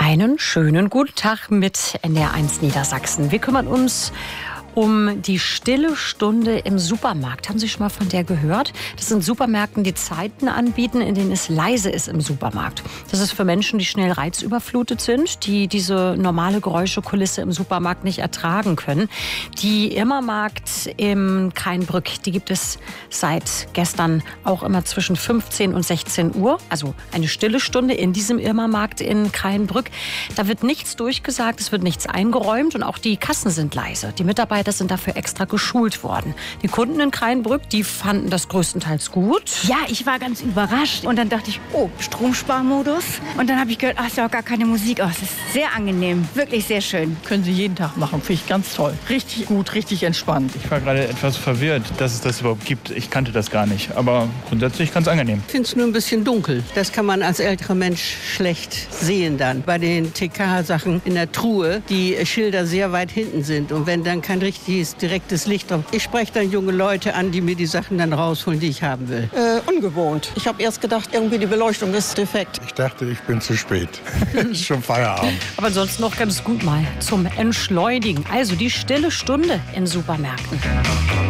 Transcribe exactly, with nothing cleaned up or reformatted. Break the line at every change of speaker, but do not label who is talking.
Einen schönen guten Tag mit N D R eins Niedersachsen. Wir kümmern uns um die stille Stunde im Supermarkt. Haben Sie schon mal von der gehört? Das sind Supermärkte, die Zeiten anbieten, in denen es leise ist im Supermarkt. Das ist für Menschen, die schnell reizüberflutet sind, die diese normale Geräuschekulisse im Supermarkt nicht ertragen können. Die Immermarkt im Krainbrück, die gibt es seit gestern auch immer zwischen fünfzehn und sechzehn Uhr. Also eine stille Stunde in diesem Immermarkt in Krainbrück. Da wird nichts durchgesagt, es wird nichts eingeräumt und auch die Kassen sind leise. Die Mitarbeiter sind dafür extra geschult worden. Die Kunden in Krainbrück, die fanden das größtenteils gut.
Ja, ich war ganz überrascht. Und dann dachte ich, oh, Stromsparmodus. Und dann habe ich gehört, ach, ist ja auch gar keine Musik aus. Das ist sehr angenehm, wirklich sehr schön.
Können Sie jeden Tag machen, finde ich ganz toll. Richtig gut, richtig entspannt.
Ich war gerade etwas verwirrt, dass es das überhaupt gibt. Ich kannte das gar nicht, aber grundsätzlich ganz angenehm.
Ich finde es nur ein bisschen dunkel. Das kann man als älterer Mensch schlecht sehen dann. Bei den T K-Sachen in der Truhe, die Schilder sehr weit hinten sind. Und wenn dann kein richtiges direktes Licht drauf. Ich spreche dann junge Leute an, die mir die Sachen dann rausholen, die ich haben will.
Äh, ungewohnt. Ich habe erst gedacht, irgendwie die Beleuchtung ist defekt.
Ich dachte, ich bin zu spät. Ist schon Feierabend.
Aber ansonsten noch ganz gut mal zum Entschleunigen. Also die stille Stunde in Supermärkten.